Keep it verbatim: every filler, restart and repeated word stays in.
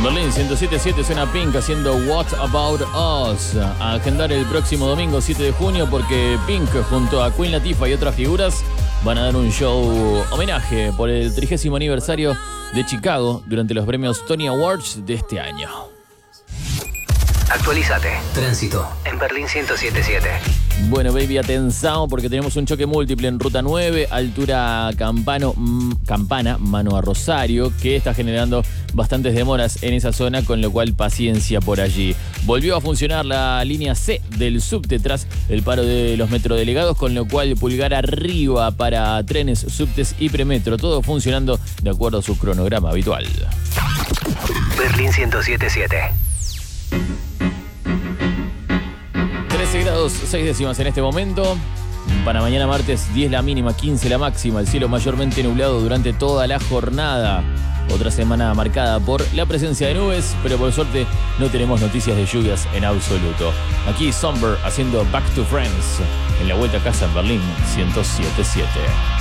En Berlín ciento siete punto siete suena Pink haciendo What About Us. A agendar el próximo domingo siete de junio porque Pink junto a Queen Latifah y otras figuras van a dar un show homenaje por el trigésimo aniversario de Chicago durante los premios Tony Awards de este año. Actualízate. Tránsito en Berlín ciento siete punto siete. Bueno, baby, atención porque tenemos un choque múltiple en Ruta nueve, altura Campano, mm, Campana, mano a Rosario, que está generando bastantes demoras en esa zona, con lo cual paciencia por allí. Volvió a funcionar la línea C del subte tras el paro de los metrodelegados, con lo cual pulgar arriba para trenes, subtes y premetro, todo funcionando de acuerdo a su cronograma habitual. Berlín ciento siete punto siete. trece grados seis décimas en este momento. Para mañana martes diez la mínima, quince la máxima. El cielo mayormente nublado durante toda la jornada. Otra semana marcada por la presencia de nubes, pero por suerte no tenemos noticias de lluvias en absoluto. Aquí Somber haciendo Back to Friends en la vuelta a casa en Berlín ciento siete punto siete.